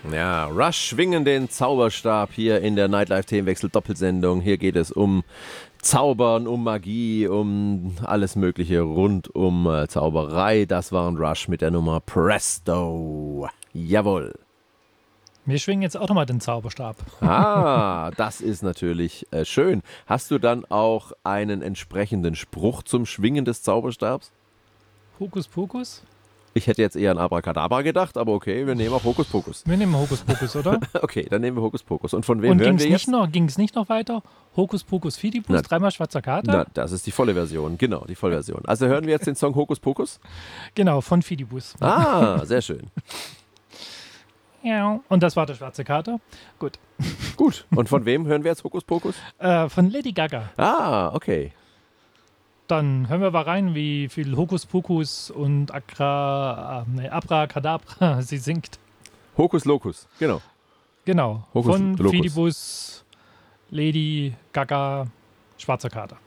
Ja, Rush schwingen den Zauberstab hier in der Nightlife-Themenwechsel-Doppelsendung. Hier geht es um Zaubern, um Magie, um alles Mögliche rund um Zauberei. Das waren Rush mit der Nummer Presto. Jawohl. Wir schwingen jetzt auch nochmal den Zauberstab. Ah, das ist natürlich schön. Hast du dann auch einen entsprechenden Spruch zum Schwingen des Zauberstabs? Hokus Pokus? Ich hätte jetzt eher an Abracadabra gedacht, aber okay, wir nehmen auch Hokus Pokus. Wir nehmen Hokus Pokus, oder? Okay, dann nehmen wir Hokus Pokus. Und von wem Und hören wir jetzt? ging es nicht noch weiter? Hokus Pokus Fidibus, dreimal schwarzer Kater? Na, das ist die volle Version, genau, die Vollversion. Also hören wir jetzt den Song Hokus Pokus? Genau, von Fidibus. Ah, sehr schön. Ja, und das war der schwarze Kater. Gut. Gut, und von wem hören wir jetzt Hokus Pokus? Von Lady Gaga. Ah, okay. Dann hören wir mal rein, wie viel Hokus Pokus und Abracadabra sie singt. Hokus Locus, genau. Genau, Hokus von Locus. Fidibus, Lady Gaga, schwarzer Kater.